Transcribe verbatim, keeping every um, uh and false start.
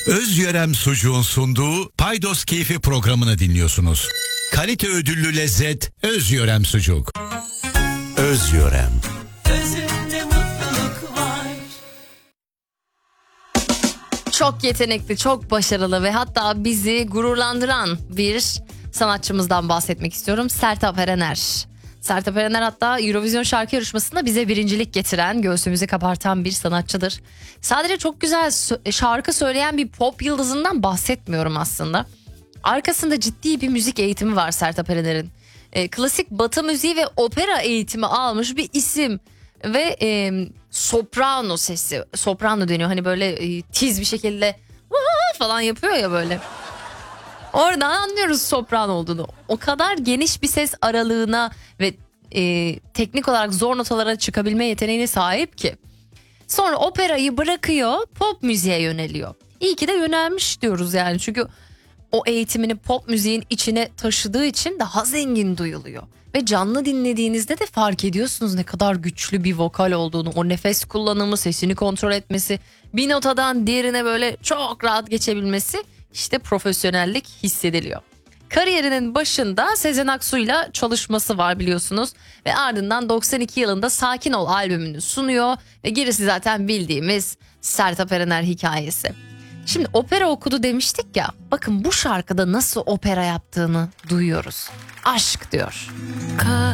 Özyörem Sucuğun sunduğu Paydos Keyfi programını dinliyorsunuz. Kalite ödüllü lezzet Özyörem Sucuk. Özyörem. Özünde mutluluk var. Çok yetenekli, çok başarılı ve hatta bizi gururlandıran bir sanatçımızdan bahsetmek istiyorum. Sertab Erener. Sertab Erener hatta Eurovision şarkı yarışmasında bize birincilik getiren, göğsümüzü kabartan bir sanatçıdır. Sadece çok güzel şarkı söyleyen bir pop yıldızından bahsetmiyorum aslında. Arkasında ciddi bir müzik eğitimi var Sertab Erener'in. E, klasik batı müziği ve opera eğitimi almış bir isim. Ve e, soprano sesi, soprano deniyor hani böyle e, tiz bir şekilde falan yapıyor ya böyle. Oradan anlıyoruz soprano olduğunu. O kadar geniş bir ses aralığına ve e, teknik olarak zor notalara çıkabilme yeteneğine sahip ki. Sonra operayı bırakıyor, pop müziğe yöneliyor. İyi ki de yönelmiş diyoruz yani, çünkü o eğitimini pop müziğin içine taşıdığı için daha zengin duyuluyor. Ve canlı dinlediğinizde de fark ediyorsunuz ne kadar güçlü bir vokal olduğunu. O nefes kullanımı, sesini kontrol etmesi, bir notadan diğerine böyle çok rahat geçebilmesi, işte profesyonellik hissediliyor. Kariyerinin başında Sezen Aksu'yla çalışması var biliyorsunuz. Ve ardından doksan iki yılında Sakin Ol albümünü sunuyor. Ve gerisi zaten bildiğimiz Sertab Erener hikayesi. Şimdi opera okudu demiştik ya, bakın bu şarkıda nasıl opera yaptığını duyuyoruz. Aşk diyor. Ka